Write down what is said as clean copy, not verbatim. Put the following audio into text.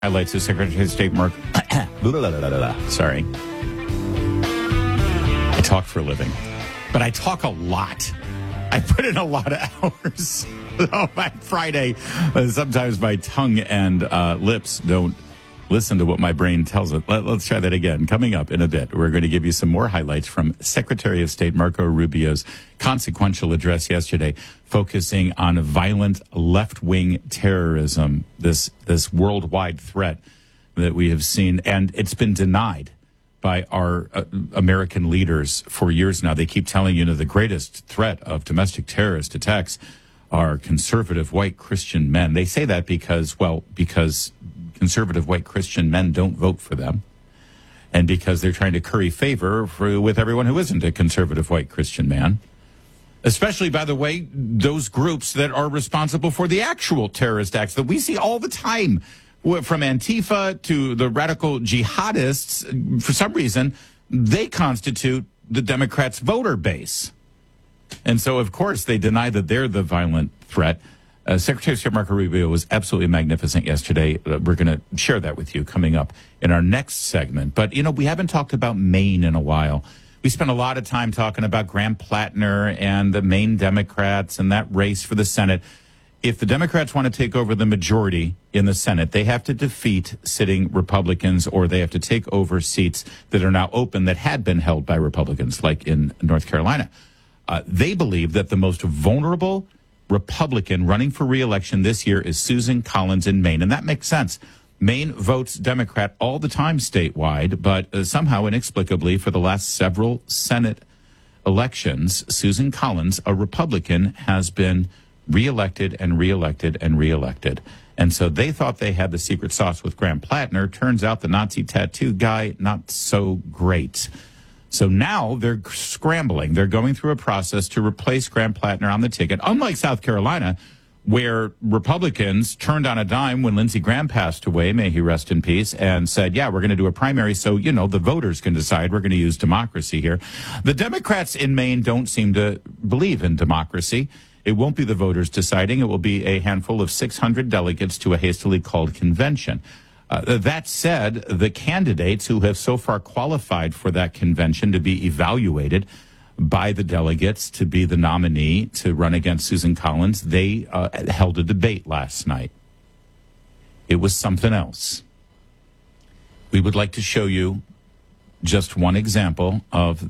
Highlights of Secretary of State Mark. Sorry. I talk for a living, but I talk a lot. I put in a lot of hours. On Friday, sometimes my tongue and lips don't listen to what my brain tells it. Let's try that again. Coming up in a bit, we're going to give you some more highlights from Secretary of State Marco Rubio's consequential address yesterday, focusing on violent left-wing terrorism, this worldwide threat that we have seen. And it's been denied by our American leaders for years now. They keep telling you, the greatest threat of domestic terrorist attacks are conservative white Christian men. They say that because conservative white Christian men don't vote for them, and because they're trying to curry favor with everyone who isn't a conservative white Christian man, especially, by the way, those groups that are responsible for the actual terrorist acts that we see all the time, from Antifa to the radical jihadists. For some reason, they constitute the Democrats' voter base. And so, of course, they deny that they're the violent threat. Secretary of State Marco Rubio was absolutely magnificent yesterday. We're going to share that with you coming up in our next segment. But, we haven't talked about Maine in a while. We spent a lot of time talking about Graham Plattner and the Maine Democrats and that race for the Senate. If the Democrats want to take over the majority in the Senate, they have to defeat sitting Republicans, or they have to take over seats that are now open that had been held by Republicans, like in North Carolina. They believe that the most vulnerable Republican running for re-election this year is Susan Collins in Maine, and that makes sense. Maine votes Democrat all the time statewide, but somehow inexplicably for the last several Senate elections, Susan Collins, a Republican, has been re-elected and re-elected and re-elected. And so they thought they had the secret sauce with Graham Plattner. Turns out the Nazi tattoo guy, not so great. So now they're scrambling. They're going through a process to replace Graham Plattner on the ticket. Unlike South Carolina, where Republicans turned on a dime when Lindsey Graham passed away, may he rest in peace, and said, yeah, we're going to do a primary so, the voters can decide. We're going to use democracy here. The Democrats in Maine don't seem to believe in democracy. It won't be the voters deciding. It will be a handful of 600 delegates to a hastily called convention. That said, the candidates who have so far qualified for that convention to be evaluated by the delegates to be the nominee to run against Susan Collins, they held a debate last night. It was something else. We would like to show you just one example of